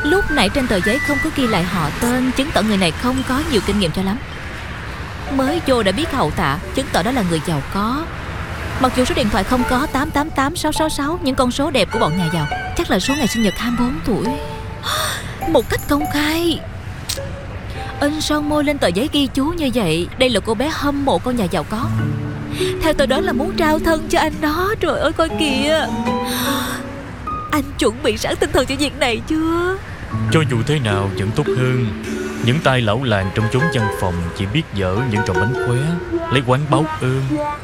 Lúc nãy trên tờ giấy không có ghi lại họ tên, chứng tỏ người này không có nhiều kinh nghiệm cho lắm. Mới vô đã biết hậu tạ, chứng tỏ đó là người giàu có. Mặc dù số điện thoại không có 888666, những con số đẹp của bọn nhà giàu. Chắc là số ngày sinh nhật 24 tuổi. Một cách công khai, in son môi lên tờ giấy ghi chú như vậy. Đây là cô bé hâm mộ con nhà giàu có. Theo tôi đoán là muốn trao thân cho anh đó. Trời ơi coi kìa. Anh chuẩn bị sẵn tinh thần cho việc này chưa? Cho dù thế nào vẫn tốt hơn những tay lão làng trong chốn văn phòng chỉ biết dở những trò bánh khóe, lấy quán báo ơn.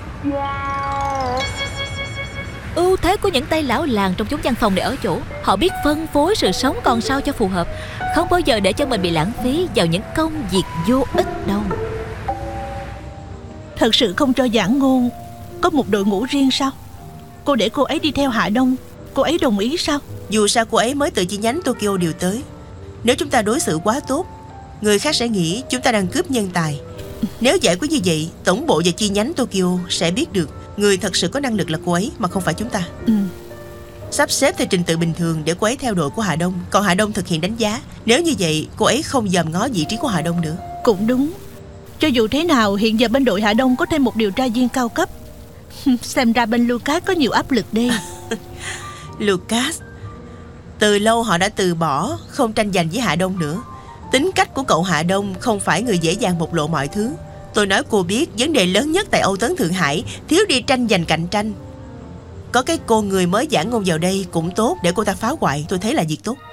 Ưu thế của những tay lão làng trong chốn văn phòng này ở chỗ họ biết phân phối sự sống còn sao cho phù hợp, không bao giờ để cho mình bị lãng phí vào những công việc vô ích đâu. Thật sự không cho Giảng Ngôn có một đội ngũ riêng sao? Cô để cô ấy đi theo Hạ Đông, cô ấy đồng ý sao? Dù sao cô ấy mới từ chi nhánh Tokyo điều tới. Nếu chúng ta đối xử quá tốt, người khác sẽ nghĩ chúng ta đang cướp nhân tài. Nếu giải quyết như vậy, tổng bộ và chi nhánh Tokyo sẽ biết được người thật sự có năng lực là cô ấy, mà không phải chúng ta. Sắp xếp theo trình tự bình thường để cô ấy theo đội của Hạ Đông, còn Hạ Đông thực hiện đánh giá. Nếu như vậy, cô ấy không dòm ngó vị trí của Hạ Đông nữa. Cũng đúng. Cho dù thế nào, hiện giờ bên đội Hạ Đông có thêm một điều tra viên cao cấp. Xem ra bên Lucas có nhiều áp lực đây. Lucas, từ lâu họ đã từ bỏ, không tranh giành với Hạ Đông nữa. Tính cách của cậu Hạ Đông không phải người dễ dàng bộc lộ mọi thứ. Tôi nói cô biết, vấn đề lớn nhất tại Âu Tấn Thượng Hải thiếu đi tranh giành cạnh tranh. Có cái cô người mới Giảng Ngôn vào đây cũng tốt, để cô ta phá hoại, tôi thấy là việc tốt.